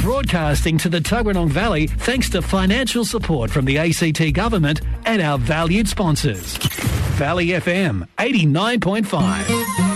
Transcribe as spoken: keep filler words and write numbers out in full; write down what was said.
broadcasting to the Tuggeranong Valley thanks to financial support from the A C T Government and our valued sponsors. Valley F M eighty-nine point five.